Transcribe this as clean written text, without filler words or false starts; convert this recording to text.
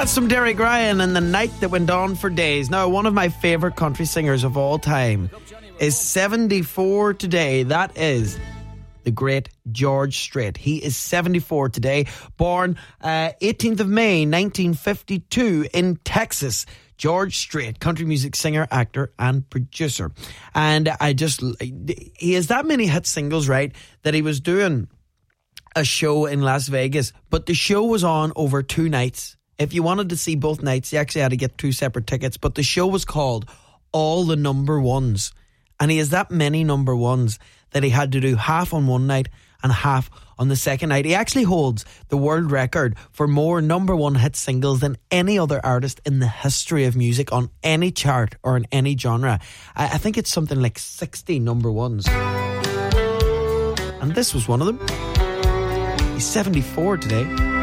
That's from Derek Ryan and The Night That Went On for Days. Now, one of my favourite country singers of all time is 74 today. That is the great George Strait. He is 74 today, born 18th of May 1952 in Texas. George Strait, country music singer, actor and producer. And he has that many hit singles, right, that he was doing a show in Las Vegas, but the show was on over 2 nights. If you wanted to see both nights, you actually had to get 2 separate tickets, but the show was called All the Number Ones. And he has that many number ones that he had to do half on one night and half on the second night. He actually holds the world record for more number one hit singles than any other artist in the history of music on any chart or in any genre. I think it's something like 60 number ones. And this was one of them. He's 74 today.